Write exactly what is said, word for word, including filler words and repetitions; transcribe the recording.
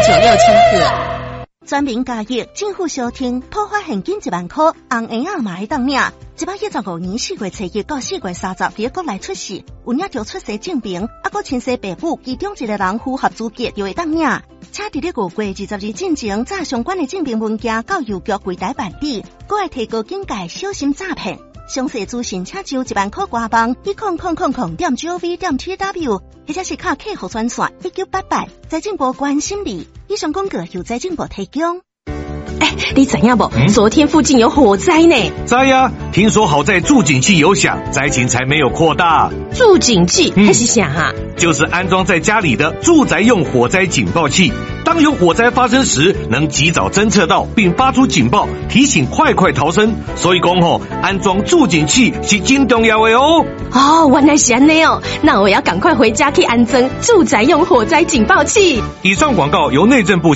九六千克。全民加益，政府小厅普发现金一万块，红圆仔嘛会当领。一百一十五年四月初一到四月三十，伫国内出世，有领着出生证明，啊，搁亲生父母其中一个人符合资格就会当领。且伫咧五月二十日进前，将相关的证明文件到邮局柜台办理，搁会提高警戒，小心诈骗。详细资讯请就一万块官网一空空空空点 gov 点 tw， 或者是靠客服专线一九八八，财政部关心你。以上广告由财政部提供。 哎，你知影不？嗯、昨天附近有火灾呢。 知呀，听说好在助警器有响，灾情才没有扩大。 助警器还是啥啊？ 就是安装在家里的住宅用火灾警报器。当有火灾发生时，能及早侦测到并发出警报，提醒快快逃生。所以讲吼，安装助警器是真重要的哦。 哦，原来是安尼哦，那我要赶快回家去安装住宅用火灾警报器。 以上广告由内政部